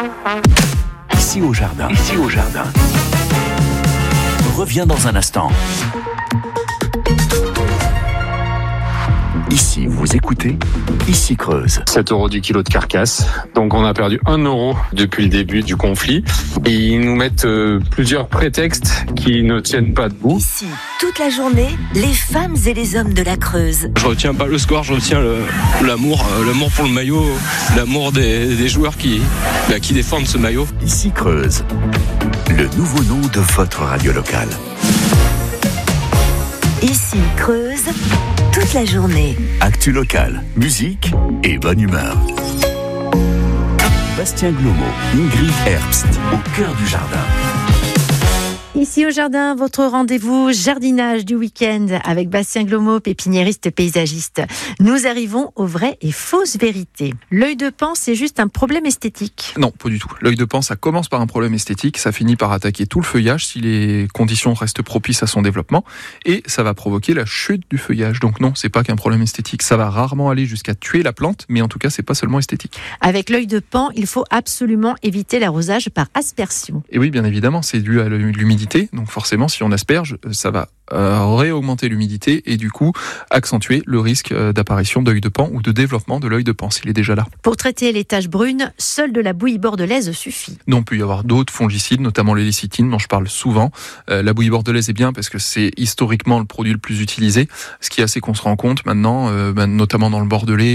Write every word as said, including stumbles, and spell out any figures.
Ici au jardin. Ici au jardin. Reviens dans un instant. Ici, vous écoutez, ici Creuse. sept euros du kilo de carcasse. Donc on a perdu un euro depuis le début du conflit. Et ils nous mettent euh, plusieurs prétextes qui ne tiennent pas debout. Ici, toute la journée, les femmes et les hommes de la Creuse. Je retiens pas le score, je retiens le, l'amour, euh, l'amour pour le maillot, l'amour des, des joueurs qui, bah, qui défendent ce maillot. Ici Creuse, le nouveau nom de votre radio locale. Ici Creuse, toute la journée. Actu locale, musique et bonne humeur. Bastien Glomo, Ingrid Herbst, au cœur du jardin. Ici au jardin, votre rendez-vous jardinage du week-end avec Bastien Glomo, pépiniériste paysagiste. Nous arrivons aux vraies et fausses vérités. L'œil de Pan, c'est juste un problème esthétique? Non, pas du tout. L'œil de Pan, ça commence par un problème esthétique, ça finit par attaquer tout le feuillage si les conditions restent propices à son développement, et ça va provoquer la chute du feuillage. Donc non, c'est pas qu'un problème esthétique. Ça va rarement aller jusqu'à tuer la plante, mais en tout cas, c'est pas seulement esthétique. Avec l'œil de Pan, il faut absolument éviter l'arrosage par aspersion. Et oui, bien évidemment, c'est dû à l'humidité. Donc forcément, si on asperge, ça va euh, réaugmenter l'humidité et du coup accentuer le risque euh, d'apparition d'œil de Pan ou de développement de l'œil de Pan s'il est déjà là. Pour traiter les taches brunes, seule de la bouillie bordelaise suffit. Non, il peut y avoir d'autres fongicides, notamment les lécithines dont je parle souvent. Euh, la bouillie bordelaise est bien parce que c'est historiquement le produit le plus utilisé. Ce qui est assez qu'on se rend compte maintenant, euh, ben, notamment dans le Bordelais,